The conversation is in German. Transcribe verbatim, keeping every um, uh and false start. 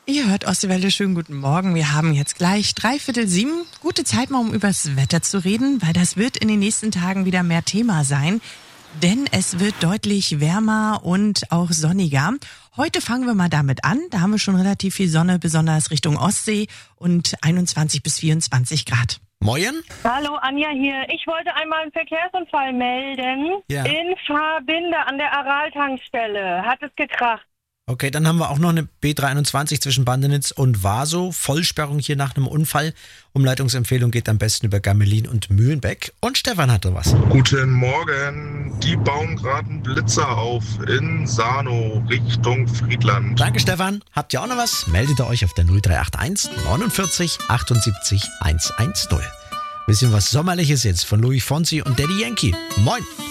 Ihr hört Ostseewelle, schönen guten Morgen. Wir haben jetzt gleich dreiviertel sieben. Gute Zeit mal, um übers Wetter zu reden, weil das wird in den nächsten Tagen wieder mehr Thema sein. Denn es wird deutlich wärmer und auch sonniger. Heute fangen wir mal damit an. Da haben wir schon relativ viel Sonne, besonders Richtung Ostsee und einundzwanzig bis vierundzwanzig Grad. Moin. Hallo, Anja hier. Ich wollte einmal einen Verkehrsunfall melden. Ja. In Fahrbinde an der Aral-Tankstelle hat es gekracht. Okay, dann haben wir auch noch eine B dreihunderteinundzwanzig zwischen Bandenitz und Waso. Vollsperrung hier nach einem Unfall. Umleitungsempfehlung geht am besten über Gamelin und Mühlenbeck. Und Stefan hatte was. Guten Morgen. Die bauen gerade einen Blitzer auf in Sarnow Richtung Friedland. Danke, Stefan. Habt ihr auch noch was? Meldet ihr euch auf der null drei acht eins neunundvierzig achtundsiebzig hundertzehn. Bisschen was Sommerliches jetzt von Louis Fonsi und Daddy Yankee. Moin.